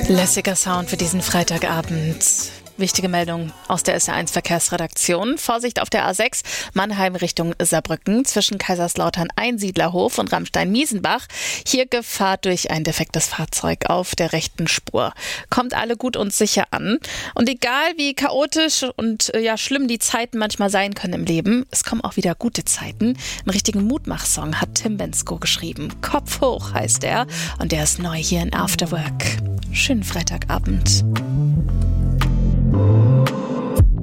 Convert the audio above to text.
Lässiger Sound für diesen Freitagabend. Wichtige Meldung aus der SR1 Verkehrsredaktion. Vorsicht auf der A6 Mannheim Richtung Saarbrücken zwischen Kaiserslautern Einsiedlerhof und Ramstein-Miesenbach. Hier Gefahr durch ein defektes Fahrzeug auf der rechten Spur. Kommt alle gut und sicher an. Und egal wie chaotisch und schlimm die Zeiten manchmal sein können im Leben, es kommen auch wieder gute Zeiten. Einen richtigen Mutmach-Song hat Tim Bendzko geschrieben. Kopf hoch heißt er und der ist neu hier in After Work. Schönen Freitagabend.